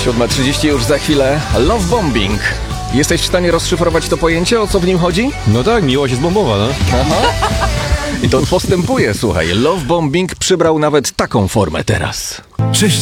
7:30 już za chwilę. Love bombing. Jesteś w stanie rozszyfrować to pojęcie, o co w nim chodzi? No tak, miłość jest bombowa, no. Aha. I to postępuje, słuchaj. Love bombing przybrał nawet taką formę teraz. Cześć.